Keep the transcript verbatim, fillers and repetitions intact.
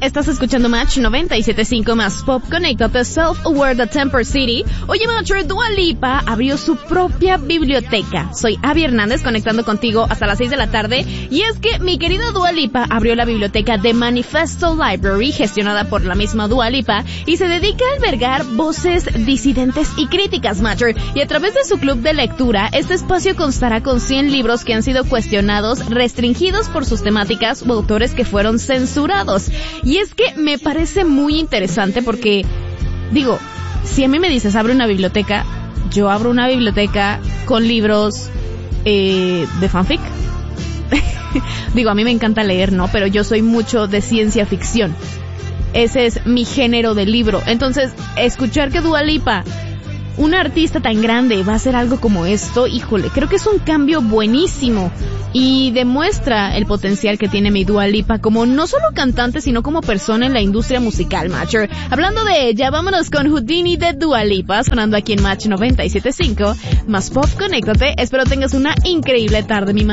Estás escuchando Match noventa y siete punto cinco más Pop. Conéctate, Self-Aware de Temper City. Oye, Matcher, Dua Lipa abrió su propia biblioteca. Soy Abby Hernández, conectando contigo hasta las seis de la tarde. Y es que mi querida Dua Lipa abrió la biblioteca de Manifesto Library, gestionada por la misma Dua Lipa, y se dedica a albergar voces disidentes y críticas, Matcher. Y a través de su club de lectura, este espacio constará con cien libros que han sido cuestionados, restringidos por sus temáticas o autores que fueron censurados. Y es que me parece muy interesante porque, digo, si a mí me dices abre una biblioteca, yo abro una biblioteca con libros eh, de fanfic. Digo, a mí me encanta leer, ¿no? Pero yo soy mucho de ciencia ficción. Ese es mi género de libro. Entonces, escuchar que Dua Lipa, una artista tan grande, va a hacer algo como esto, híjole, creo que es un cambio buenísimo y demuestra el potencial que tiene mi Dua Lipa como no solo cantante, sino como persona en la industria musical, Matcher. Hablando de ella, vámonos con Houdini de Dua Lipa, sonando aquí en Match noventa y siete punto cinco, más Pop. Conéctate, espero tengas una increíble tarde, mi